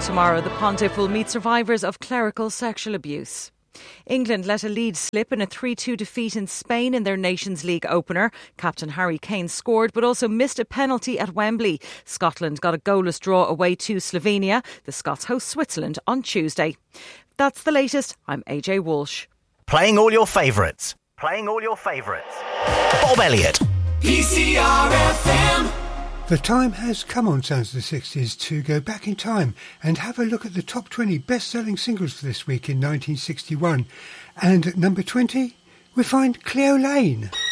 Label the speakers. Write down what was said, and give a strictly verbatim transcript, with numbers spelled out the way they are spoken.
Speaker 1: Tomorrow, the Pontiff will meet survivors of clerical sexual abuse. England let a lead slip in a three two defeat in Spain in their Nations League opener. Captain Harry Kane scored but also missed a penalty at Wembley. Scotland got a goalless draw away to Slovenia. The Scots host Switzerland on Tuesday. That's the latest. I'm A J Walsh.
Speaker 2: Playing all your favourites. Playing all your favourites. Bob Elliott.
Speaker 3: P C R F M.
Speaker 4: The time has come on Sounds of the sixties to go back in time and have a look at the top twenty best-selling singles for this week in nineteen sixty-one. And at number twenty, we find Cleo Lane.